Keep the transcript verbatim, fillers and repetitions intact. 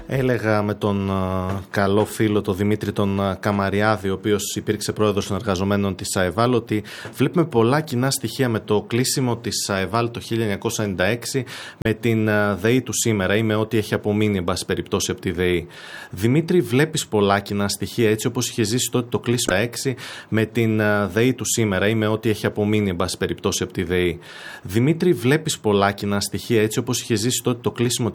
Έλεγα με τον uh, καλό φίλο, τον Δημήτρη τον uh, Καμαριάδη, ο οποίος υπήρξε πρόεδρος των εργαζομένων της ΑΕΒΑΛ, ότι βλέπουμε πολλά κοινά στοιχεία με το κλείσιμο της ΑΕΒΑΛ το χίλια εννιακόσια ενενήντα έξι με την uh, ΔΕΗ του σήμερα ή με ό,τι έχει απομείνει, εν πάση περιπτώσει, από τη ΔΕΗ. Δημήτρη, βλέπεις πολλά κοινά στοιχεία, έτσι όπως είχε ζήσει τότε το κλείσιμο έξι με την uh, ΔΕΗ του σήμερα ή με ό,τι έχει απομείνει, εν πάση περιπτώσει, από τη ΔΕΗ. Δημήτρη, βλέπεις πολλά κοινά στοιχεία, έτσι όπως είχε ζήσει τότε το κλείσιμο